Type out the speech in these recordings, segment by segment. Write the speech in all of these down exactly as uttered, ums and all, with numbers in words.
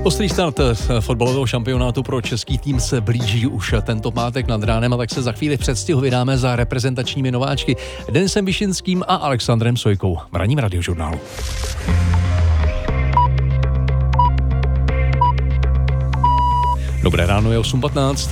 Ostrý start fotbalového šampionátu pro český tým se blíží už tento pátek nad ránem, a tak se za chvíli v předstihu vydáme za reprezentačními nováčky Denisem Višinským a Alexandrem Sojkou v ranním Radiožurnálu. Dobré ráno, je osm patnáct.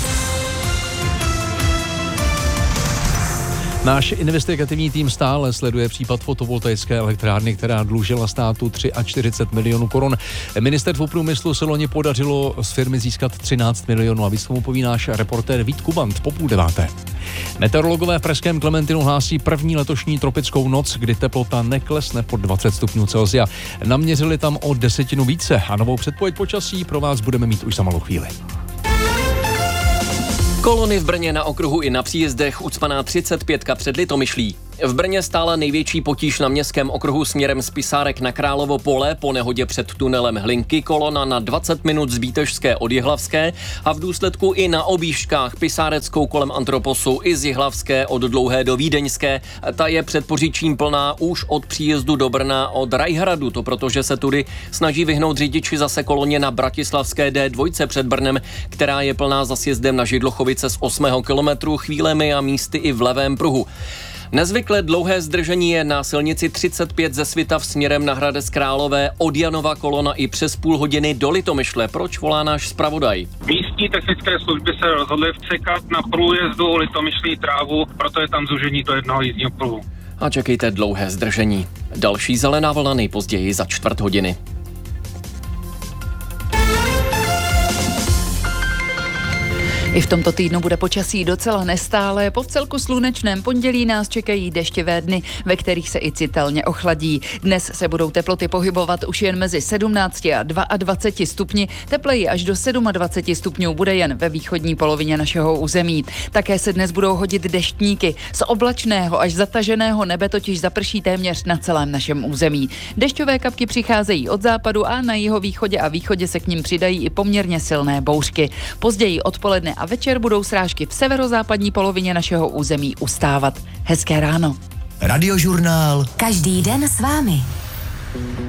Náš investigativní tým stále sleduje případ fotovoltaické elektrárny, která dlužila státu čtyřicet tři milionů korun. Ministerstvu průmyslu se loni podařilo z firmy získat třináct milionů a víc tomu poví náš reportér Vít Kubant po půl deváté. Meteorologové v pražském Klementinu hlásí první letošní tropickou noc, kdy teplota neklesne pod dvacet stupňů Celsia. Naměřili tam o desetinu více a novou předpověď počasí pro vás budeme mít už za malou chvíli. Kolony v Brně na okruhu i na příjezdech, ucpaná třicet pět před Litomyšlí. V Brně stále největší potíž na městském okruhu směrem z Pisárek na Královo pole, po nehodě před tunelem Hlinky, kolona na dvacet minut z Bítešské od Jihlavské a v důsledku i na objížďkách Pisáreckou kolem Antroposu i z Jihlavské od Dlouhé do Vídeňské. Ta je před Poříčím plná už od příjezdu do Brna od Rajhradu, to protože se tudy snaží vyhnout řidiči zase koloně na Bratislavské dé dva před Brnem, která je plná za sjezdem na Židlochovice z osmého kilometru, chvílemi a místy i v levém pruhu. Nezvykle dlouhé zdržení je na silnici třicet pět ze Svitav směrem na Hradec Králové, od Janova kolona i přes půl hodiny do Litomyšle. Proč volá náš zpravodaj? Místní technické služby se rozhodly vcekat na průjezdu Litomyšlí trávu, proto je tam zúžení do jednoho jízdního pruhu. A čekejte dlouhé zdržení. Další zelená vlna nejpozději za čtvrt hodiny. I v tomto týdnu bude počasí docela nestálé. Po vcelku slunečném pondělí nás čekají deštivé dny, ve kterých se i citelně ochladí. Dnes se budou teploty pohybovat už jen mezi sedmnácti a dvaceti dvěma stupni. Tepleji až do dvaceti sedmi stupňů bude jen ve východní polovině našeho území. Také se dnes budou hodit deštníky. Z oblačného až zataženého nebe totiž zaprší téměř na celém našem území. Dešťové kapky přicházejí od západu a na jihovýchodě a východě se k nim přidají i poměrně silné bouřky. Později odpoledne a večer budou srážky v severozápadní polovině našeho území ustávat. Hezké ráno. Radiožurnál. Každý den s vámi.